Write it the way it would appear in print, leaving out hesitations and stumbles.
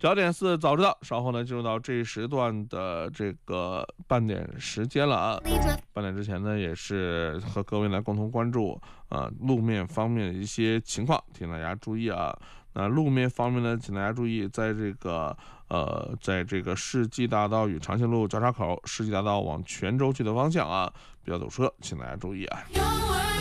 9:04早知道，稍后呢进入到这一时段的这个半点时间了啊。半点之前呢，也是和各位来共同关注路面方面的一些情况，请大家注意啊。那路面方面呢，请大家注意，在这个世纪大道与长兴路交叉口，世纪大道往泉州去的方向啊，比较堵车，请大家注意啊。